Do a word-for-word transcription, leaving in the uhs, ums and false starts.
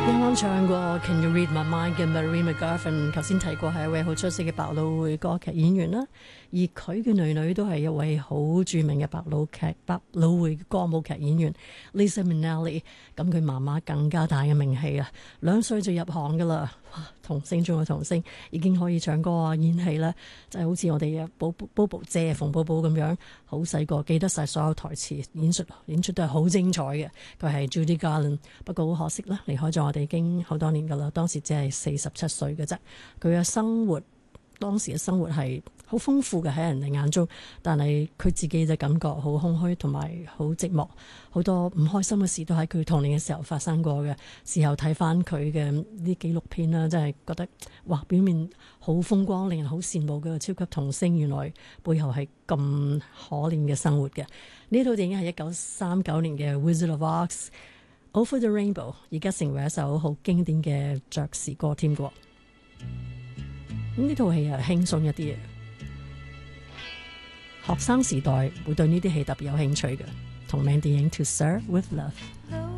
啱唱過 Can You Read My Mind 嘅 Mary McGuffin， 頭先提過係一位好出色嘅百老匯歌劇演員啦，而佢嘅女女都係一位好著名嘅百老劇百老匯歌舞劇演員 Liza Minnelli， 咁佢媽媽更加大嘅名氣啊，兩歲就入行噶啦，童星中嘅童星，已經可以唱歌啊演戲啦，就係好似我哋嘅寶寶寶姐馮寶寶咁樣，好細個記得晒所有台詞，演出演出都係好精彩嘅。佢係 Judy Garland， 不過好可惜啦，離開咗我哋已經好多年噶啦，當時只係四十七歲嘅啫。佢嘅生活，當時嘅生活係好豐富嘅喺人哋眼中，但係佢自己就感覺好空虛同埋好寂寞，好多唔開心嘅事都喺佢童年嘅時候發生過嘅。事後睇翻佢嘅啲紀錄片啦，真係覺得哇，表面好風光，令人好羨慕嘅超級童星，原來背後係咁可憐嘅生活嘅。呢套電影係一九三九年嘅《Wizard of Oz》，Over the Rainbow， 而家成為一首好經典嘅爵士歌添嘅。咁呢套戲係輕鬆一啲嘅，學生時代會對呢啲戲特別有興趣嘅。同名電影《To Serve with Love》。